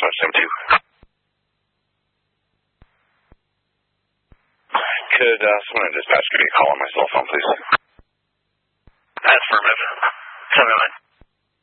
Dispatch 72. Could someone in dispatch give me a call on my cell phone, please? Affirmative. 7-9.